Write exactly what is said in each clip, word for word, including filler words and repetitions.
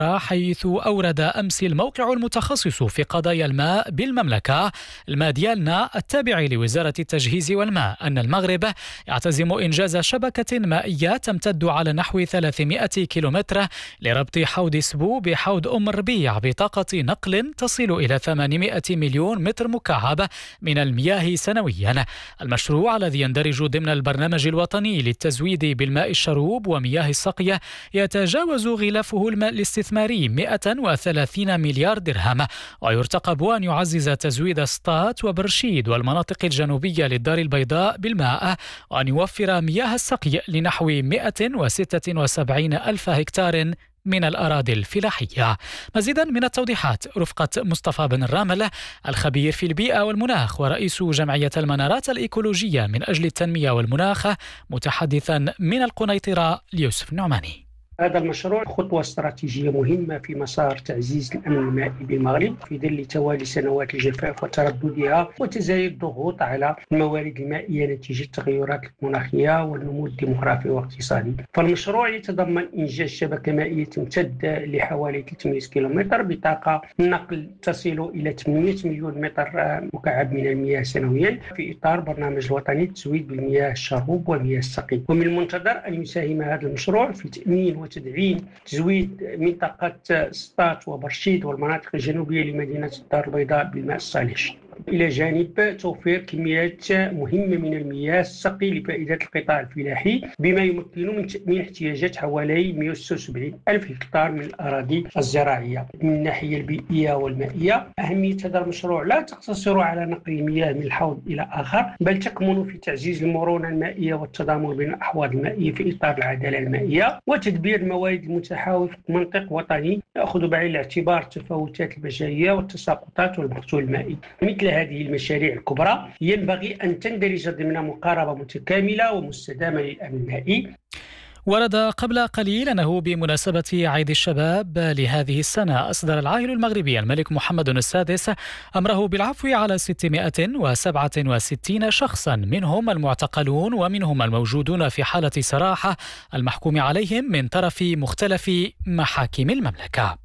حيث أورد أمس الموقع المتخصص في قضايا الماء بالمملكة الماء ديالنا التابع لوزارة التجهيز والماء أن المغرب يعتزم إنجاز شبكة مائية تمتد على نحو ثلاثمائة كيلومتر لربط حوض سبو بحوض أم الربيع بطاقة نقل تصل إلى ثمانمائة مليون متر مكعب من المياه سنويا. المشروع الذي يندرج ضمن البرنامج الوطني للتزويد بالماء الشروب ومياه السقي يتجاوز غلافه الماء الاستثماري مائة وثلاثين مليار درهم، ويرتقب أن يعزز تزويد سطات وبرشيد والمناطق الجنوبية للدار البيضاء بالماء، وأن يوفر مياه السقي لنحو مائة وستة وسبعين ألف هكتار من الأراضي الفلاحية. مزيدا من التوضيحات رفقة مصطفى بن الرامل الخبير في البيئة والمناخ ورئيس جمعية المنارات الإيكولوجية من أجل التنمية والمناخ، متحدثا من القنيطرة ليوسف النعماني. هذا المشروع خطوة استراتيجية مهمة في مسار تعزيز الأمن المائي بالمغرب في ظل توالي سنوات الجفاف وترددها وتزايد الضغوط على الموارد المائية نتيجة التغيرات المناخية والنمو الديمغرافي والاقتصادي. فالمشروع يتضمن إنجاز شبكة مائية تمتد لحوالي ثلاثمائة كيلومتر بطاقة نقل تصل إلى ثمانمائة مليون متر مكعب من المياه سنويا في إطار برنامج الوطني للتزويد بالمياه الشروب ومياه السقي. ومن المنتظر أن يساهم هذا المشروع في تأمين وتدعيم تزويد منطقة سطات وبرشيد والمناطق الجنوبية لمدينة الدار البيضاء بالماء الصالح، إلى جانب توفير كميات مهمة من المياه السقي لفائدة القطاع الفلاحي بما يمكن من تأمين احتياجات حوالي مائة وستة وسبعين ألف هكتار من الأراضي الزراعية. من الناحية البيئية والمائية، أهمية هذا المشروع لا تقتصر على نقل المياه من الحوض إلى آخر، بل تكمن في تعزيز المرونة المائية والتضامن بين الأحواض المائية في إطار العدالة المائية وتدبير الموارد المتاحة وفق منطق وطني يأخذ بعين الاعتبار التفاوتات البشرية والتساقطات والمحصول المائي. مثل هذه المشاريع الكبرى ينبغي أن تندرج ضمن مقاربة متكاملة ومستدامة للأمن المائي. ورد قبل قليل أنه بمناسبة عيد الشباب لهذه السنة أصدر العاهل المغربي الملك محمد السادس أمره بالعفو على ستمائة وسبعة وستين شخصا، منهم المعتقلون ومنهم الموجودون في حالة سراحة المحكوم عليهم من طرف مختلف محاكم المملكة.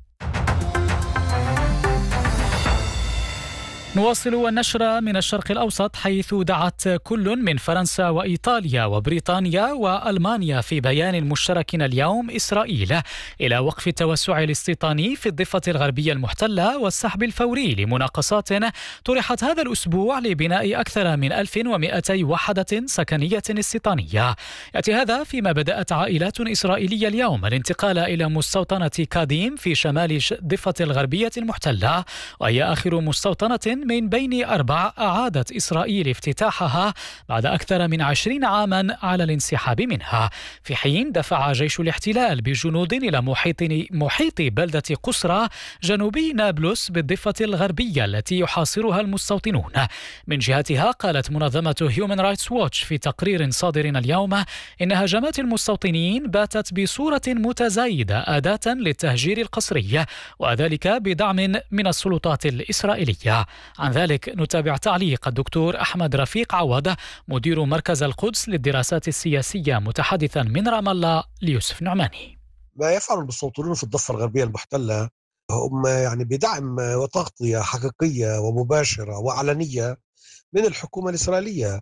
نواصل النشر من الشرق الأوسط، حيث دعت كل من فرنسا وإيطاليا وبريطانيا وألمانيا في بيان مشترك اليوم إسرائيل إلى وقف التوسع الاستيطاني في الضفة الغربية المحتلة والسحب الفوري لمناقصات طرحت هذا الأسبوع لبناء أكثر من ألف ومائتي وحدة سكنية استيطانية. يأتي هذا فيما بدأت عائلات إسرائيلية اليوم الانتقال إلى مستوطنة كاديم في شمال الضفة الغربية المحتلة، وهي آخر مستوطنة من بين أربع أعادت إسرائيل افتتاحها بعد أكثر من عشرين عاما على الانسحاب منها، في حين دفع جيش الاحتلال بجنود إلى محيط محيط بلدة قسرى جنوبي نابلس بالضفة الغربية التي يحاصرها المستوطنون. من جهتها قالت منظمة هيومن رايتس ووتش في تقرير صادر اليوم إن هجمات المستوطنين باتت بصورة متزايدة أداة للتهجير القسري، وذلك بدعم من السلطات الإسرائيلية. عن ذلك نتابع تعليق الدكتور أحمد رفيق عوض مدير مركز القدس للدراسات السياسية متحدثا من رام الله ليوسف نعماني. ما يفعل المستوطنون في الضفة الغربية المحتلة هم يعني بدعم وتغطية حقيقية ومباشرة وعلنية من الحكومة الإسرائيلية،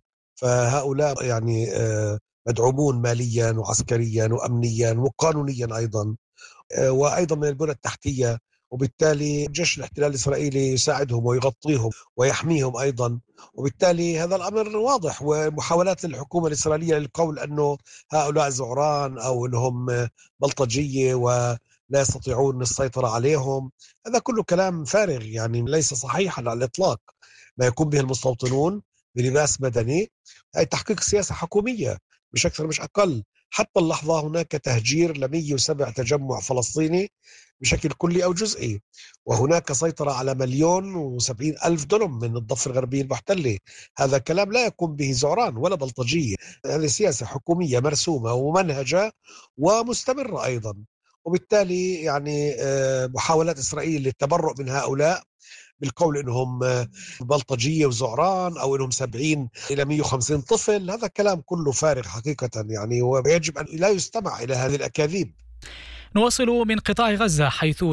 فهؤلاء يعني مدعومون ماليا وعسكريا وأمنيا وقانونيا أيضا، وأيضا من البنى التحتية، وبالتالي جيش الاحتلال الإسرائيلي يساعدهم ويغطيهم ويحميهم أيضا. وبالتالي هذا الأمر واضح، ومحاولات الحكومة الإسرائيلية للقول أنه هؤلاء زعران أو أنهم بلطجية ولا يستطيعون السيطرة عليهم، هذا كله كلام فارغ يعني ليس صحيحا على الإطلاق. ما يقوم به المستوطنون بلباس مدني أي تحقيق سياسة حكومية مش أكثر مش أقل. حتى اللحظة هناك تهجير ل مئة وسبعة تجمع فلسطيني بشكل كلي أو جزئي، وهناك سيطرة على مليون وسبعين ألف دونم من الضفة الغربية المحتلة. هذا كلام لا يقوم به زعران ولا بلطجية، هذه سياسة حكومية مرسومة وممنهجة ومستمرة أيضا. وبالتالي يعني محاولات إسرائيل للتبرؤ من هؤلاء بالقول انهم بلطجيه وزعران او انهم سبعين الى مئة وخمسين طفل، هذا كلام كله فارغ حقيقه يعني، ويجب ان لا يستمع الى هذه الاكاذيب. نواصل من قطاع غزة، حيث